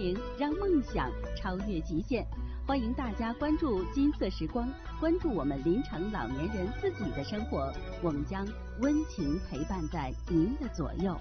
明，让梦想超越极限。欢迎大家关注金色时光，关注我们临城老年人自己的生活，我们将温情陪伴在您的左右。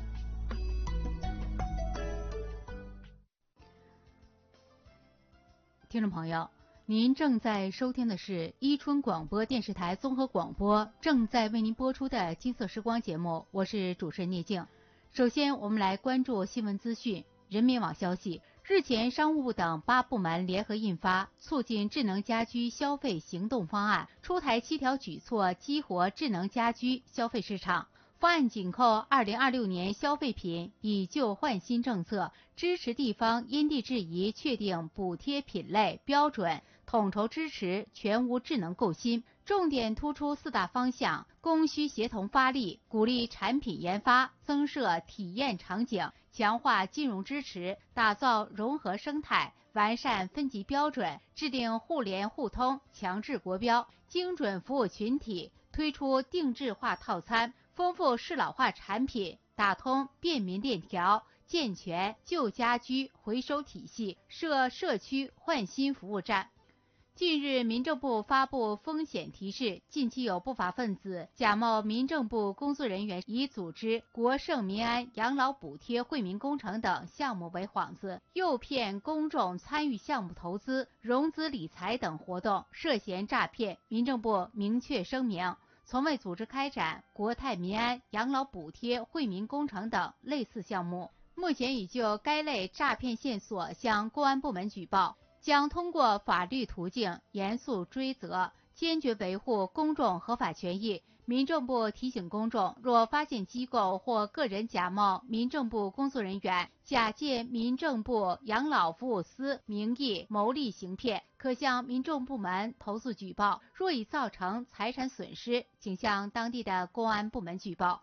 听众朋友，您正在收听的是伊春广播电视台综合广播正在为您播出的金色时光节目，我是主持人聂静。首先我们来关注新闻资讯。人民网消息，日前商务部等8部门联合印发促进智能家居消费行动方案，出台7条举措，激活智能家居消费市场。方案紧扣2026年消费品以旧换新政策，支持地方因地制宜确定补贴品类标准，统筹支持全屋智能购新。重点突出4大方向，供需协同发力，鼓励产品研发，增设体验场景，强化金融支持，打造融合生态，完善分级标准，制定互联互通强制国标，精准服务群体，推出定制化套餐，丰富适老化产品，打通便民链条，健全旧家居回收体系，设社区换新服务站。近日，民政部发布风险提示，近期有不法分子假冒民政部工作人员，以组织国盛民安养老补贴惠民工程等项目为幌子，诱骗公众参与项目投资、融资理财等活动，涉嫌诈骗。民政部明确声明，从未组织开展国泰民安养老补贴惠民工程等类似项目。目前已就该类诈骗线索向公安部门举报，将通过法律途径严肃追责，坚决维护公众合法权益。民政部提醒公众，若发现机构或个人假冒民政部工作人员，假借民政部养老服务司名义牟利行骗，可向民政部门投诉举报。若已造成财产损失，请向当地的公安部门举报。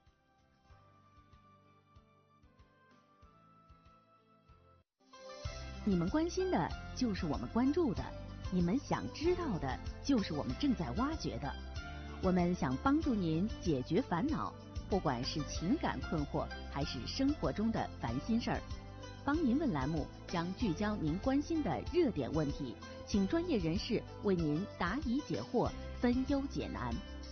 你们关心的就是我们关注的，你们想知道的就是我们正在挖掘的。我们想帮助您解决烦恼，不管是情感困惑还是生活中的烦心事儿。帮您问栏目将聚焦您关心的热点问题，请专业人士为您答疑解惑，分忧解难。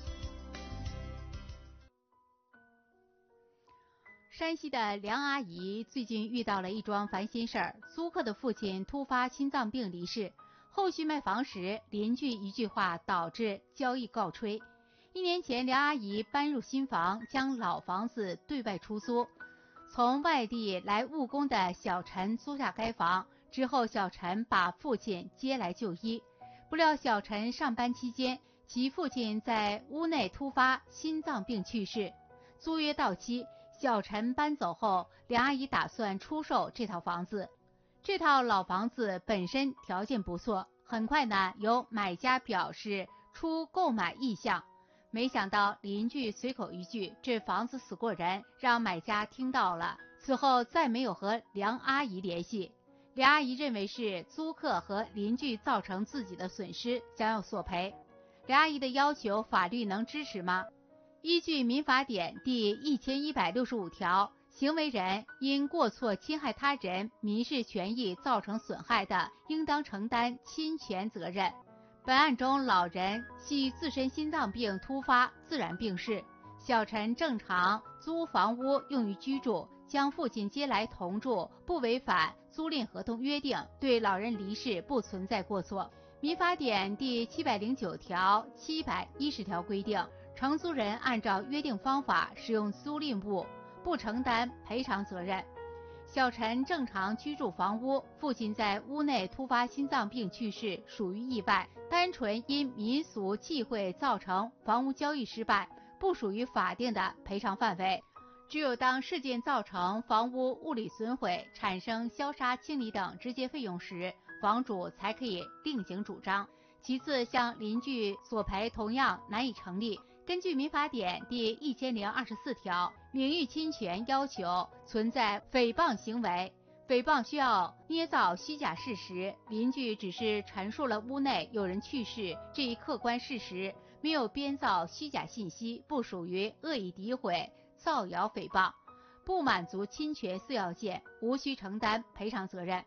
山西的梁阿姨最近遇到了一桩烦心事儿，租客的父亲突发心脏病离世，后续卖房时邻居一句话导致交易告吹。1年前，梁阿姨搬入新房，将老房子对外出租，从外地来务工的小陈租下该房之后，小陈把父亲接来就医，不料小陈上班期间，其父亲在屋内突发心脏病去世。租约到期，小陈搬走后，梁阿姨打算出售这套房子。这套老房子本身条件不错，很快呢，有买家表示出购买意向。没想到邻居随口一句“这房子死过人”，让买家听到了，此后再没有和梁阿姨联系。梁阿姨认为是租客和邻居造成自己的损失，将要索赔。梁阿姨的要求，法律能支持吗？依据民法典第1165条，行为人因过错侵害他人民事权益造成损害的，应当承担侵权责任。本案中，老人系自身心脏病突发自然病逝，小陈正常租房屋用于居住，将父亲接来同住，不违反租赁合同约定，对老人离世不存在过错。民法典第709条、710条规定，承租人按照约定方法使用租赁物，不承担赔偿责任。小陈正常居住房屋，父亲在屋内突发心脏病去世，属于意外，单纯因民俗忌讳造成房屋交易失败，不属于法定的赔偿范围。只有当事件造成房屋物理损毁，产生消杀清理等直接费用时，房主才可以另行主张。其次，向邻居索赔同样难以成立。根据民法典第1024条，名誉侵权要求存在诽谤行为，诽谤需要捏造虚假事实，邻居只是陈述了屋内有人去世这一客观事实，没有编造虚假信息，不属于恶意诋毁、造谣诽谤，不满足侵权4要件，无需承担赔偿责任。